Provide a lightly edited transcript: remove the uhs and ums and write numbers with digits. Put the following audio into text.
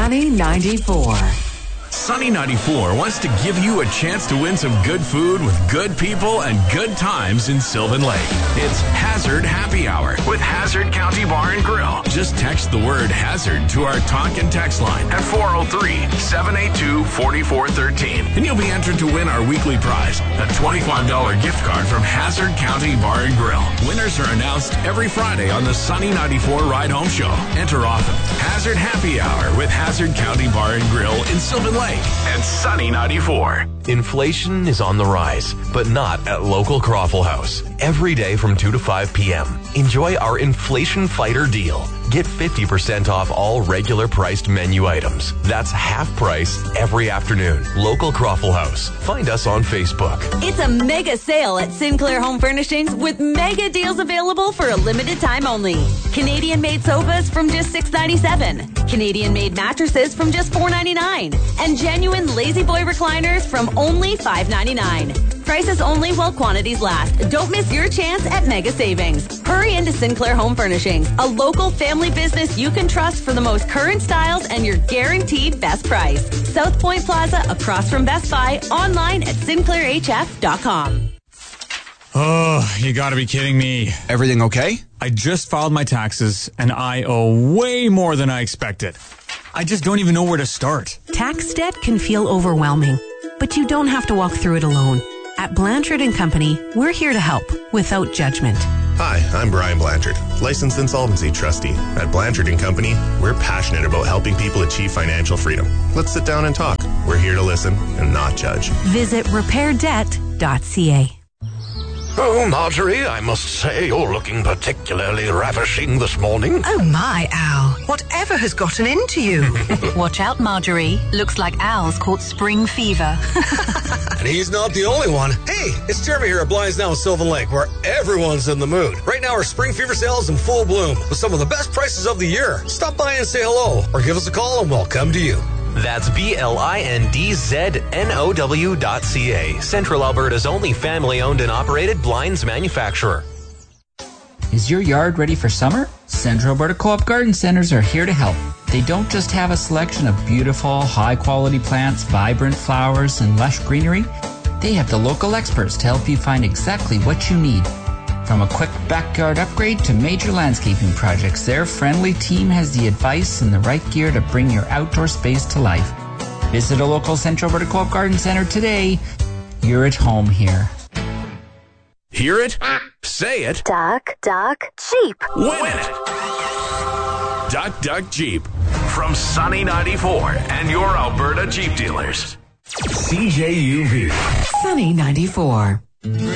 Sunny 94. Sunny 94 wants to give you a chance to win some good food with good people and good times in Sylvan Lake. It's Hazard Happy Hour with Hazard County Bar and Grill. Just text the word Hazard to our talk and text line at 403-782-4413. And you'll be entered to win our weekly prize, a $25 gift card from Hazard County Bar and Grill. Winners are announced every Friday on the Sunny 94 Ride Home Show. Enter often. Hazard Happy Hour with Hazard County Bar and Grill in Sylvan Lake and Sunny 94. Inflation is on the rise, but not at local Croffle House. Every day from 2 to 5 p.m., enjoy our Inflation Fighter deal. Get 50% off all regular priced menu items. That's half price every afternoon. Local Croffle House. Find us on Facebook. It's a mega sale at Sinclair Home Furnishings with mega deals available for a limited time only. Canadian-made sofas from just $6.97. Canadian-made mattresses from just $4.99. And genuine Lazy Boy recliners from only $5.99. Prices only while quantities last. Don't miss your chance at mega savings. Hurry into Sinclair Home Furnishings, a local family business you can trust for the most current styles and your guaranteed best price. South Point Plaza across from Best Buy, online at sinclairhf.com. Oh, you gotta be kidding me. Everything okay? I just filed my taxes and I owe way more than I expected. I just don't even know where to start. Tax debt can feel overwhelming, but you don't have to walk through it alone. At Blanchard & Company, we're here to help without judgment. Hi, I'm Brian Blanchard, licensed insolvency trustee. At Blanchard & Company, we're passionate about helping people achieve financial freedom. Let's sit down and talk. We're here to listen and not judge. Visit repairdebt.ca. Oh, Marjorie, I must say you're looking particularly ravishing this morning. Oh my, Al. Whatever has gotten into you? Watch out, Marjorie. Looks like Al's caught spring fever. And he's not the only one. Hey, it's Jeremy here at Blinds Now in Sylvan Lake, where everyone's in the mood. Right now, our spring fever sale is in full bloom with some of the best prices of the year. Stop by and say hello, or give us a call and we'll come to you. That's BLINDZNOW.ca, Central Alberta's only family-owned and operated blinds manufacturer. Is your yard ready for summer? Central Alberta Co-op Garden Centers are here to help. They don't just have a selection of beautiful, high-quality plants, vibrant flowers, and lush greenery. They have the local experts to help you find exactly what you need. From a quick backyard upgrade to major landscaping projects, their friendly team has the advice and the right gear to bring your outdoor space to life. Visit a local Central Alberta Co-op Garden Center today. You're at home here. Hear it? Say it. Duck, duck, Jeep. Win it. Duck, duck, Jeep. From Sunny 94 and your Alberta Jeep dealers. CJUV. Sunny 94.